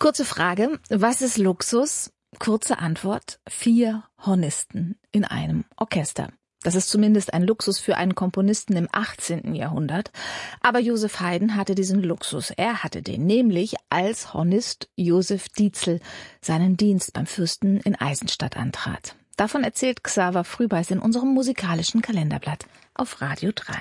Kurze Frage, was ist Luxus? Kurze Antwort, 4 Hornisten in einem Orchester. Das ist zumindest ein Luxus für einen Komponisten im 18. Jahrhundert. Aber Joseph Haydn hatte diesen Luxus. Er hatte den nämlich, als Hornist Joseph Dietzel seinen Dienst beim Fürsten in Eisenstadt antrat. Davon erzählt Xaver Frühbeis in unserem musikalischen Kalenderblatt auf Radio 3.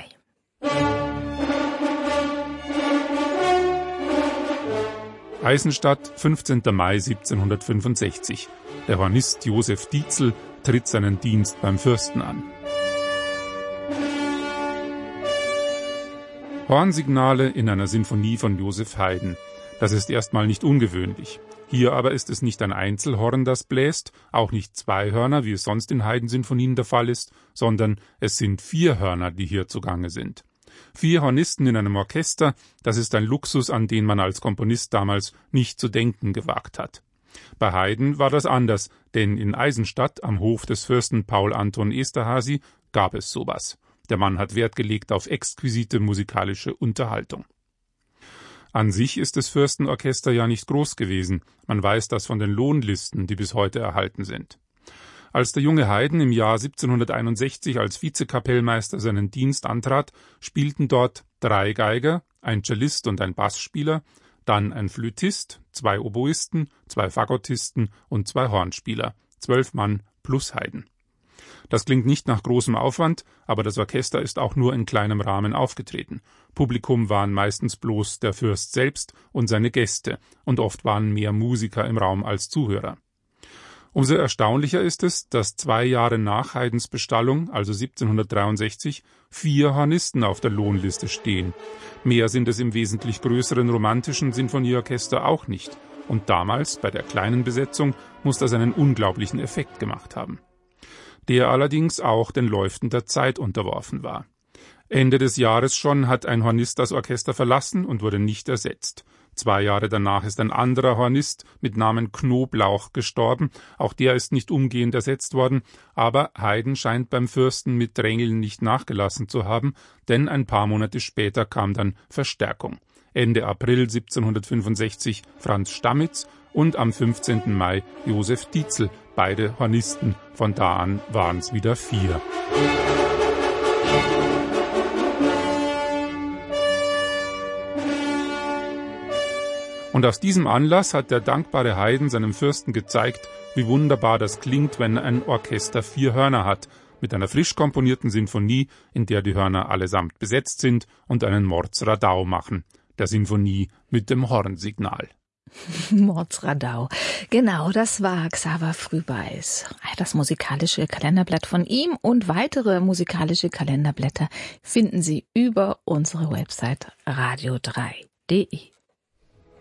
Eisenstadt, 15. Mai 1765. Der Hornist Joseph Dietzel tritt seinen Dienst beim Fürsten an. Hornsignale in einer Sinfonie von Joseph Haydn. Das ist erstmal nicht ungewöhnlich. Hier aber ist es nicht ein Einzelhorn, das bläst, auch nicht 2 Hörner, wie es sonst in Haydn-Sinfonien der Fall ist, sondern es sind 4 Hörner, die hier zugange sind. 4 Hornisten in einem Orchester, das ist ein Luxus, an den man als Komponist damals nicht zu denken gewagt hat. Bei Haydn war das anders, denn in Eisenstadt am Hof des Fürsten Paul Anton Esterházy gab es sowas. Der Mann hat Wert gelegt auf exquisite musikalische Unterhaltung. An sich ist das Fürstenorchester ja nicht groß gewesen. Man weiß das von den Lohnlisten, die bis heute erhalten sind. Als der junge Haydn im Jahr 1761 als Vizekapellmeister seinen Dienst antrat, spielten dort 3 Geiger, ein Cellist und ein Bassspieler, dann ein Flötist, 2 Oboisten, 2 Fagottisten und 2 Hornspieler, 12 Mann plus Haydn. Das klingt nicht nach großem Aufwand, aber das Orchester ist auch nur in kleinem Rahmen aufgetreten. Publikum waren meistens bloß der Fürst selbst und seine Gäste, und oft waren mehr Musiker im Raum als Zuhörer. Umso erstaunlicher ist es, dass 2 Jahre nach Haydns Bestallung, also 1763, 4 Hornisten auf der Lohnliste stehen. Mehr sind es im wesentlich größeren romantischen Sinfonieorchester auch nicht. Und damals, bei der kleinen Besetzung, muss das einen unglaublichen Effekt gemacht haben. Der allerdings auch den Läuften der Zeit unterworfen war. Ende des Jahres schon hat ein Hornist das Orchester verlassen und wurde nicht ersetzt. 2 Jahre danach ist ein anderer Hornist mit Namen Knoblauch gestorben. Auch der ist nicht umgehend ersetzt worden, aber Haydn scheint beim Fürsten mit Drängeln nicht nachgelassen zu haben, denn ein paar Monate später kam dann Verstärkung. Ende April 1765 Franz Stamitz und am 15. Mai Joseph Dietzel, beide Hornisten. Von da an waren es wieder 4. Und aus diesem Anlass hat der dankbare Haydn seinem Fürsten gezeigt, wie wunderbar das klingt, wenn ein Orchester 4 Hörner hat, mit einer frisch komponierten Sinfonie, in der die Hörner allesamt besetzt sind und einen Mordsradau machen, der Sinfonie mit dem Hornsignal. Mordsradau. Genau, das war Xaver Frühbeis. Das musikalische Kalenderblatt von ihm und weitere musikalische Kalenderblätter finden Sie über unsere Website radio3.de.